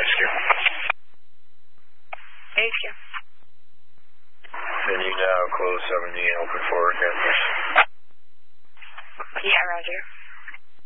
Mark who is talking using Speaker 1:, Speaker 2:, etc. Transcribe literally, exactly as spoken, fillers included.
Speaker 1: rescue.
Speaker 2: Thank you.
Speaker 1: Then you now close seventy and open forward again.
Speaker 2: Yeah, Roger.